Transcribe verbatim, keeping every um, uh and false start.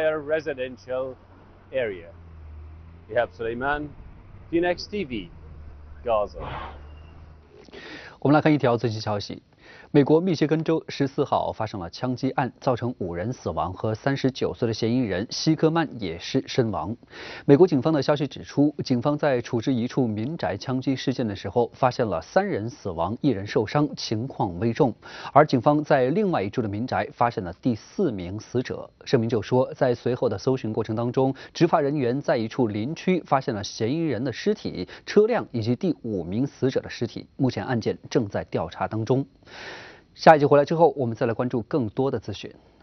entire residential area. Ihab Suleiman, T N X T V, Gaza. 我们来看一条最新消息。美国密歇根州十四号发生了枪击案，造成五人死亡和三十九岁的嫌疑人希克曼也是身亡。美国警方的消息指出，警方在处置一处民宅枪击事件的时候，发现了三人死亡，一人受伤，情况危重。而警方在另外一处的民宅发现了第四名死者。声明就说，在随后的搜寻过程当中，执法人员在一处林区发现了嫌疑人的尸体、车辆以及第五名死者的尸体。目前案件正在调查当中。下一集回来之后，我们再来关注更多的资讯。